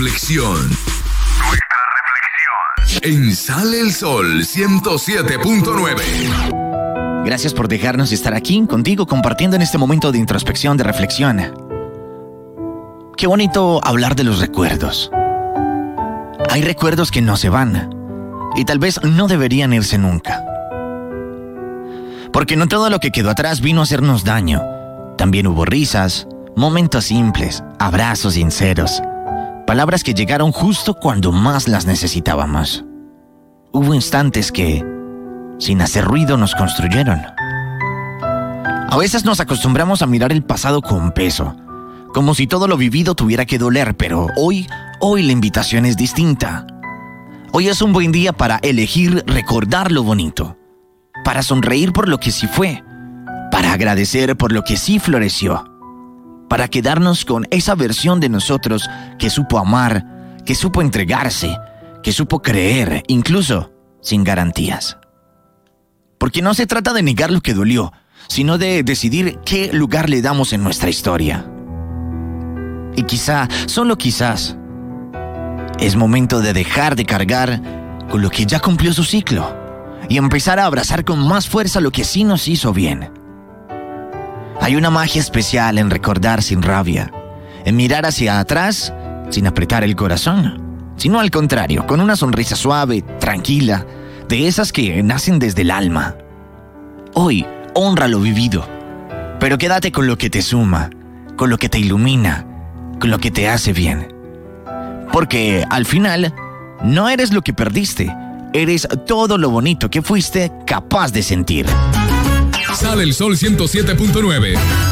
reflexión. En Sale el Sol 107.9. Gracias por dejarnos estar aquí contigo compartiendo en este momento de introspección, de reflexión. Qué bonito hablar de los recuerdos. Hay recuerdos que no se van y tal vez no deberían irse nunca. Porque no todo lo que quedó atrás vino a hacernos daño. También hubo risas, momentos simples, abrazos sinceros, palabras que llegaron justo cuando más las necesitábamos. Hubo instantes que, sin hacer ruido, nos construyeron. A veces nos acostumbramos a mirar el pasado con peso, como si todo lo vivido tuviera que doler, pero hoy la invitación es distinta. Hoy es un buen día para elegir recordar lo bonito, para sonreír por lo que sí fue, para agradecer por lo que sí floreció, para quedarnos con esa versión de nosotros que supo amar, que supo entregarse, que supo creer, incluso sin garantías. Porque no se trata de negar lo que dolió, sino de decidir qué lugar le damos en nuestra historia. Y quizá, solo quizás, es momento de dejar de cargar con lo que ya cumplió su ciclo y empezar a abrazar con más fuerza lo que sí nos hizo bien. Hay una magia especial en recordar sin rabia, en mirar hacia atrás sin apretar el corazón, sino al contrario, con una sonrisa suave, tranquila, de esas que nacen desde el alma. Hoy, honra lo vivido, pero quédate con lo que te suma, con lo que te ilumina, con lo que te hace bien. Porque al final, no eres lo que perdiste, eres todo lo bonito que fuiste capaz de sentir. Sale el Sol 107.9.